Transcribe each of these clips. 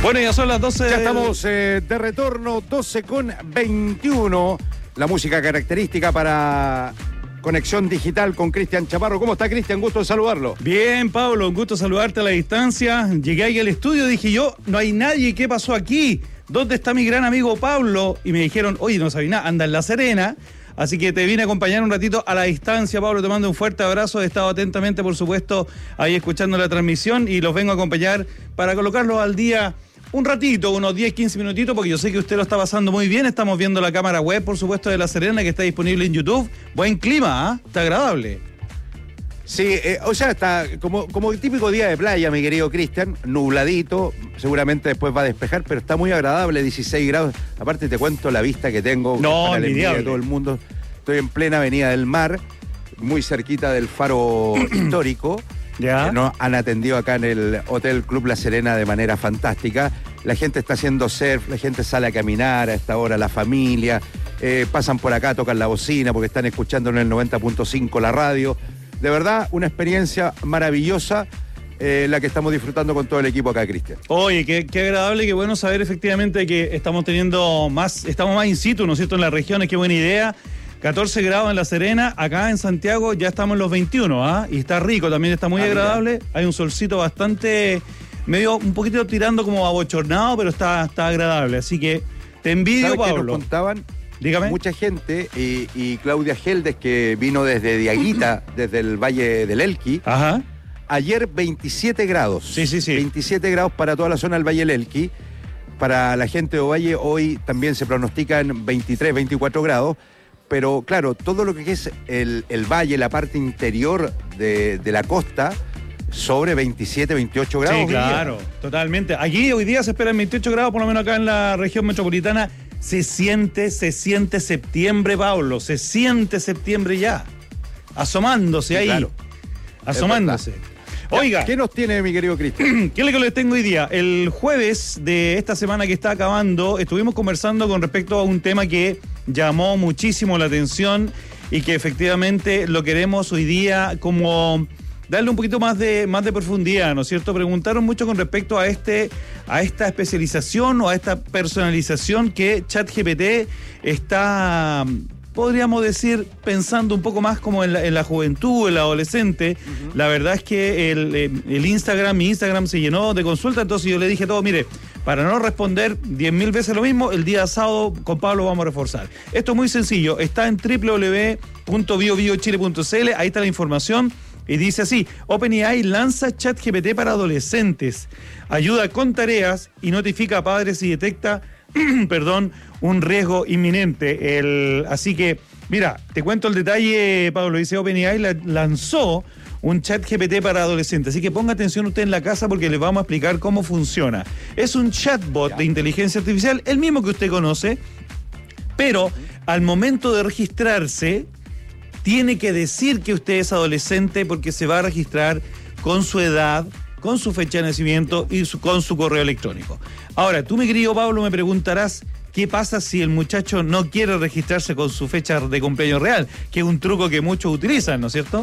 Bueno, ya son las 12. Ya estamos de retorno, 12:21. La música característica para Conexión Digital con Cristian Chaparro. ¿Cómo está, Cristian? Gusto de saludarlo. Bien, Pablo, un gusto saludarte a la distancia. Llegué ahí al estudio, dije yo, no hay nadie, ¿qué pasó aquí? ¿Dónde está mi gran amigo Pablo? Y me dijeron, oye, no sabía nada, anda en La Serena. Así que te vine a acompañar un ratito a la distancia, Pablo, te mando un fuerte abrazo. He estado atentamente, por supuesto, ahí escuchando la transmisión y los vengo a acompañar para colocarlos al día un ratito, unos 10, 15 minutitos, porque yo sé que usted lo está pasando muy bien. Estamos viendo la cámara web, por supuesto, de La Serena, que está disponible en YouTube. Buen clima, ¿eh? Está agradable. Sí, o sea, está como el típico día de playa, mi querido Cristian, nubladito, seguramente después va a despejar, pero está muy agradable, 16 grados. Aparte te cuento la vista que tengo, no, para la envidia envidiable de todo el mundo. Estoy en plena avenida del Mar, muy cerquita del faro histórico. Ya. Nos han atendido acá en el Hotel Club La Serena de manera fantástica. La gente está haciendo surf, la gente sale a caminar a esta hora, la familia, pasan por acá, tocan la bocina porque están escuchando en el 90.5 la radio. De verdad, una experiencia maravillosa la que estamos disfrutando con todo el equipo acá, Cristian. Oye, qué agradable, qué bueno saber efectivamente que estamos más in situ, ¿no es cierto?, en las regiones, qué buena idea. 14 grados en La Serena, acá en Santiago ya estamos en los 21, ¿ah? Y está rico, también está muy agradable. Hay un solcito bastante, un poquito tirando como abochornado, pero está agradable. Así que te envidio, ¿Sabes Pablo? Que nos contaban? Dígame. Mucha gente, y Claudia Geldes, que vino desde Diaguita, desde el Valle del Elqui. Ajá. Ayer 27 grados. Sí. 27 grados para toda la zona del Valle del Elqui. Para la gente de Ovalle hoy también se pronostican 23, 24 grados. Pero claro, todo lo que es el valle, la parte interior de la costa, sobre 27, 28 grados. Sí, claro, totalmente. Aquí hoy día se esperan 28 grados, por lo menos acá en la región metropolitana. Se siente septiembre, Pablo. Se siente septiembre ya. Asomándose sí, ahí. Claro. Asomándose. Oiga. ¿Qué nos tiene, mi querido Cristian? ¿Qué es lo que les tengo hoy día? El jueves de esta semana que está acabando, estuvimos conversando con respecto a un tema que llamó muchísimo la atención y que efectivamente lo queremos hoy día como darle un poquito más de profundidad, ¿no es cierto? Preguntaron mucho con respecto a esta especialización o a esta personalización que ChatGPT está, podríamos decir, pensando un poco más como en la juventud, en la adolescente. Uh-huh. La verdad es que mi Instagram se llenó de consultas, entonces yo le dije a todos, mire, para no responder 10.000 veces lo mismo, el día sábado con Pablo vamos a reforzar. Esto es muy sencillo, está en www.biobiochile.cl, ahí está la información. Y dice así: OpenAI lanza ChatGPT para adolescentes, ayuda con tareas y notifica a padres si detecta un riesgo inminente. Así que, mira, te cuento el detalle, Pablo. Dice OpenAI lanzó un ChatGPT para adolescentes. Así que ponga atención usted en la casa porque les vamos a explicar cómo funciona. Es un chatbot de inteligencia artificial, el mismo que usted conoce, pero al momento de registrarse tiene que decir que usted es adolescente porque se va a registrar con su edad, con su fecha de nacimiento y con su correo electrónico. Ahora, tú, mi querido Pablo, me preguntarás qué pasa si el muchacho no quiere registrarse con su fecha de cumpleaños real, que es un truco que muchos utilizan, ¿no es cierto?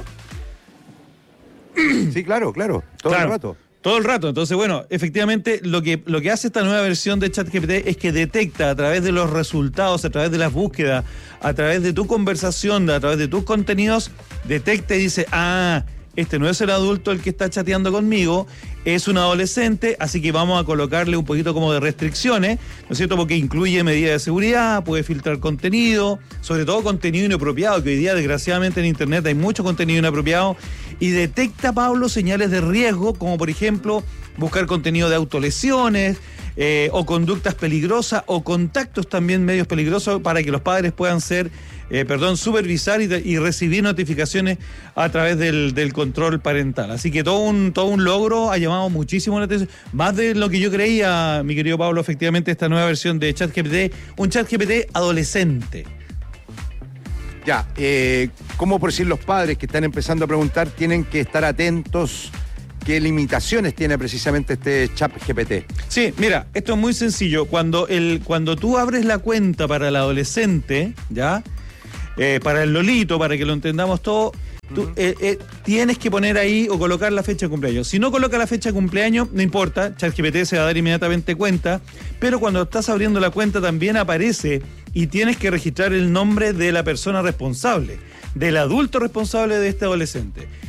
Sí, claro, todo el rato. Todo el rato. Entonces, bueno, efectivamente, lo que hace esta nueva versión de ChatGPT es que detecta a través de los resultados, a través de las búsquedas, a través de tu conversación, a través de tus contenidos, detecta y dice, este no es el adulto el que está chateando conmigo, es un adolescente, así que vamos a colocarle un poquito como de restricciones, ¿no es cierto? Porque incluye medidas de seguridad, puede filtrar contenido, sobre todo contenido inapropiado, que hoy día desgraciadamente en internet hay mucho contenido inapropiado, y detecta, Pablo, señales de riesgo, como por ejemplo buscar contenido de autolesiones, o conductas peligrosas, o contactos también medios peligrosos, para que los padres puedan supervisar y recibir notificaciones a través del control parental. Así que todo un logro, ha llamado muchísimo la atención, más de lo que yo creía, mi querido Pablo. Efectivamente, esta nueva versión de ChatGPT, un ChatGPT adolescente. Ya, ¿cómo por decir los padres que están empezando a preguntar tienen que estar atentos? ¿Qué limitaciones tiene precisamente este ChatGPT? Sí, mira, esto es muy sencillo. Cuando tú abres la cuenta para el adolescente, ¿ya? Para el lolito, para que lo entendamos todo, Tú tienes que poner ahí o colocar la fecha de cumpleaños. Si no coloca la fecha de cumpleaños, no importa, ChatGPT se va a dar inmediatamente cuenta, pero cuando estás abriendo la cuenta también aparece y tienes que registrar el nombre de la persona responsable, del adulto responsable de este adolescente.